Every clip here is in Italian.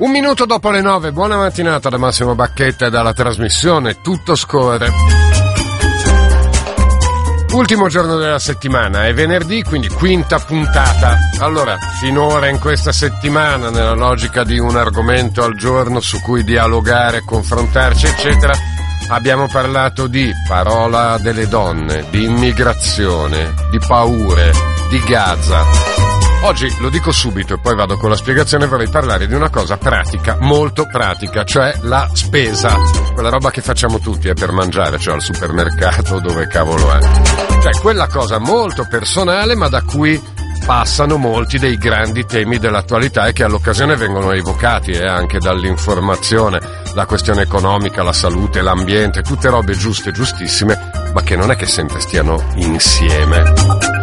Un minuto dopo le 9, buona mattinata da Massimo Bacchetta e dalla trasmissione Tutto Scorre. Ultimo giorno della settimana, è venerdì, quindi quinta puntata. Allora, finora in questa settimana, nella logica di un argomento al giorno su cui dialogare, confrontarci, eccetera, abbiamo parlato di parola delle donne, di immigrazione, di paure, di Gaza. Oggi, lo dico subito e poi vado con la spiegazione, vorrei parlare di una cosa pratica, molto pratica, cioè la spesa. Quella roba che facciamo tutti per mangiare, cioè al supermercato, dove cavolo è. Cioè quella cosa molto personale, ma da cui passano molti dei grandi temi dell'attualità e che all'occasione vengono evocati anche dall'informazione, la questione economica, la salute, l'ambiente, tutte robe giuste, giustissime, ma che non è che sempre stiano insieme.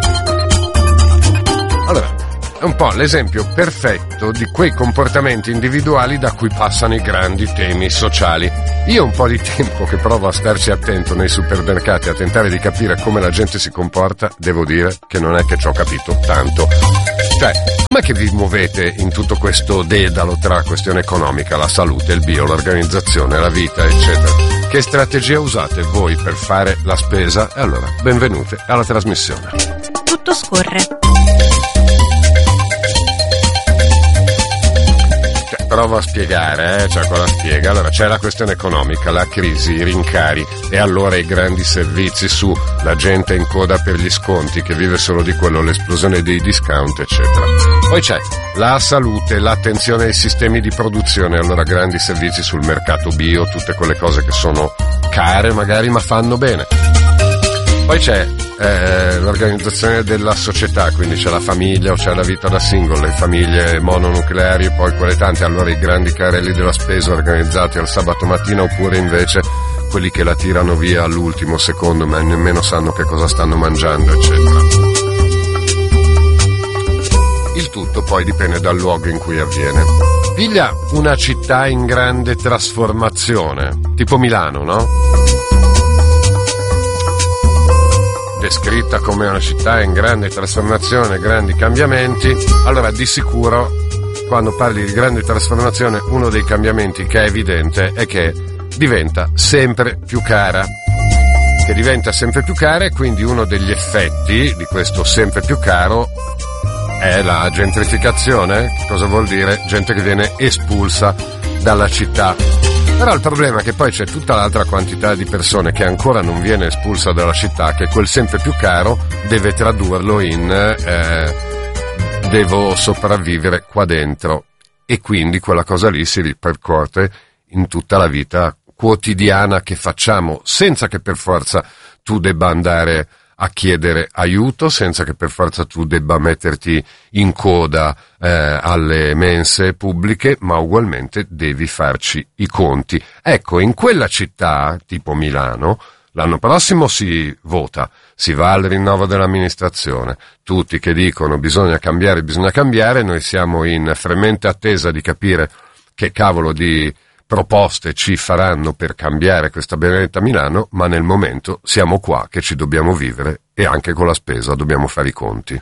Allora, è un po' l'esempio perfetto di quei comportamenti individuali da cui passano i grandi temi sociali. Io un po' di tempo che provo a starci attento nei supermercati, a tentare di capire come la gente si comporta, devo dire che non è che ci ho capito tanto. Cioè, com'è che vi muovete in tutto questo dedalo tra questione economica, la salute, il bio, l'organizzazione, la vita, eccetera? Che strategia usate voi per fare la spesa? E allora, benvenute alla trasmissione. Tutto scorre. Provo a spiegare, cioè cosa spiega? Allora c'è la questione economica, la crisi, i rincari e allora i grandi servizi su la gente in coda per gli sconti che vive solo di quello, l'esplosione dei discount, eccetera. Poi c'è la salute, l'attenzione ai sistemi di produzione, allora grandi servizi sul mercato bio, tutte quelle cose che sono care magari ma fanno bene. Poi c'è l'organizzazione della società, quindi c'è la famiglia o c'è la vita da single, le famiglie mononucleari e poi quelle tante, allora i grandi carrelli della spesa organizzati al sabato mattina, oppure invece quelli che la tirano via all'ultimo secondo ma nemmeno sanno che cosa stanno mangiando, eccetera. Il tutto poi dipende dal luogo in cui avviene. Piglia una città in grande trasformazione, tipo Milano, no? Descritta come una città in grande trasformazione, grandi cambiamenti, allora di sicuro quando parli di grande trasformazione uno dei cambiamenti che è evidente è che diventa sempre più cara. Che diventa sempre più cara e quindi uno degli effetti di questo sempre più caro è la gentrificazione. Che cosa vuol dire? Gente che viene espulsa dalla città. Però il problema è che poi c'è tutta l'altra quantità di persone che ancora non viene espulsa dalla città, che quel sempre più caro deve tradurlo in devo sopravvivere qua dentro, e quindi quella cosa lì si ripercuote in tutta la vita quotidiana che facciamo, senza che per forza tu debba andare a chiedere aiuto, senza che per forza tu debba metterti in coda alle mense pubbliche, ma ugualmente devi farci i conti. Ecco, in quella città, tipo Milano, l'anno prossimo si vota, si va al rinnovo dell'amministrazione, tutti che dicono bisogna cambiare, noi siamo in fremente attesa di capire che cavolo di proposte ci faranno per cambiare questa benedetta Milano, ma nel momento siamo qua che ci dobbiamo vivere e anche con la spesa dobbiamo fare i conti.